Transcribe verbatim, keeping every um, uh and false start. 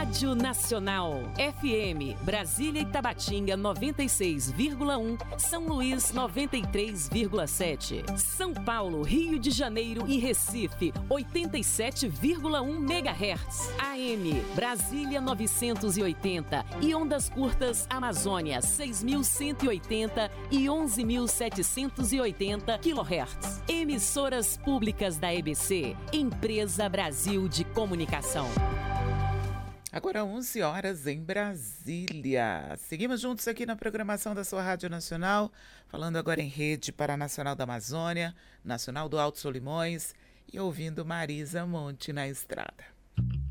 Rádio Nacional. F M, Brasília e Tabatinga noventa e seis vírgula um, São Luís noventa e três vírgula sete. São Paulo, Rio de Janeiro e Recife oitenta e sete vírgula um megahertz. A M, Brasília novecentos e oitenta e ondas curtas Amazônia seis mil cento e oitenta e onze mil setecentos e oitenta quilohertz. Emissoras públicas da E B C, Empresa Brasil de Comunicação. Agora onze horas em Brasília. Seguimos juntos aqui na programação da sua Rádio Nacional, falando agora em rede para Nacional da Amazônia, Nacional do Alto Solimões e ouvindo Marisa Monte na estrada.